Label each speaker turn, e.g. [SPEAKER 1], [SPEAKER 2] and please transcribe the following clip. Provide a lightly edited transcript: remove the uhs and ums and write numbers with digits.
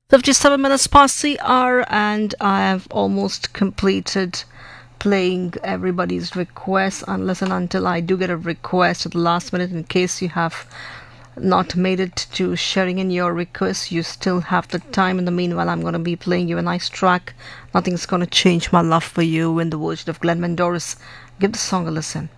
[SPEAKER 1] 57 minutes past the hour, and I have almost completed playing everybody's requests unless and until I do get a request at the last minute. In case you have not made it to sharing in your requests, you still have the time. In the meanwhile, I'm going to be playing you a nice track. Nothing's going to change my love for you in the version of Glenn Mendoris. Give the song a listen.